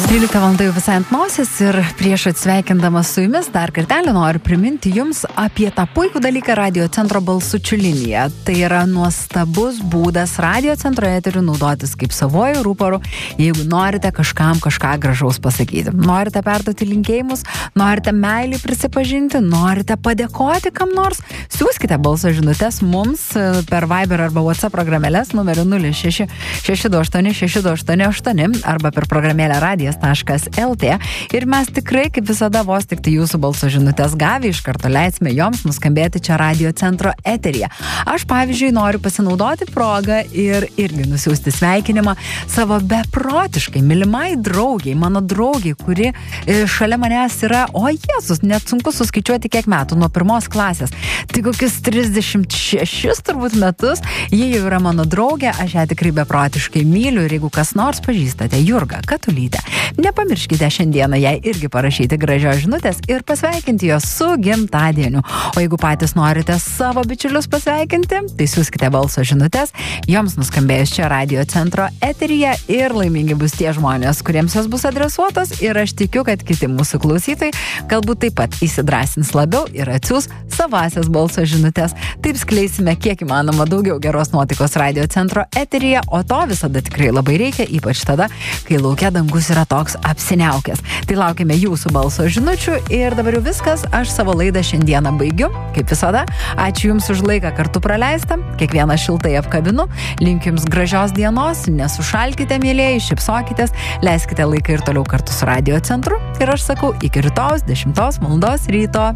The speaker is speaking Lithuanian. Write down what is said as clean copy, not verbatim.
13 valandų jau visai ant nosies ir prieš atsveikindamas su jumis dar kartelį noriu priminti jums apie tą puikų dalyką Radio Centro balsučių liniją. Tai yra nuostabus būdas Radio Centro eteriu naudotis kaip savuoju rūporu, jeigu norite kažkam kažką gražaus pasakyti. Norite perduoti linkėjimus, norite meilį prisipažinti, norite padėkoti kam nors, siūskite balso žinutes mums per Viber arba WhatsApp programėlės numeriu 06 628 628 arba per programėlę radijas.lt ir mes tikrai, kaip visada, vos tik tai jūsų balso žinutės gavę, iš karto leisime joms nuskambėti čia Radio Centro eteryje. Aš, pavyzdžiui, noriu pasinaudoti progą ir irgi nusiųsti sveikinimą savo beprotiškai mylimai draugiai, mano draugiai, kuri šalia manęs yra, o Jėzus, net sunku suskaičiuoti kiek metų, nuo 1 klasės. Tai kokius 36 turbūt metus, jie jau yra mano draugė, aš ją tikrai beprotiškai myliu ir jeigu kas nors pažįstate Jurgą Katulytę, nepamirškite šiandieną jai irgi parašyti gražios žinutės ir pasveikinti jos su gimtadieniu. O jeigu patys norite savo bičiulius pasveikinti, tai siųskite balso žinutės, joms nuskambėjus čia Radio Centro eteryje ir laimingi bus tie žmonės, kuriems jos bus adresuotos ir aš tikiu, kad kiti mūsų klausytojai galbūt taip pat įsidrąsins labiau ir atsiųs savasias balso žinutės. Taip skleisime kiek įmanoma daugiau geros nuotaikos Radio Centro eteryje, o to visada tikrai labai reikia, ypač tada, kai laukia dangus yra toks apsiniaukęs. Tai laukime jūsų balso žinučių ir dabar jau viskas, aš savo laidą šiandieną baigiu, kaip visada. Ačiū Jums už laiką kartu praleistą, kiekvieną šiltai apkabinu, linkiu Jums gražios dienos, nesušalkite, mielieji, šypsokitės, leiskite laiką ir toliau kartu su Radio Centru ir aš sakau iki rytojaus 10 valandos ryto.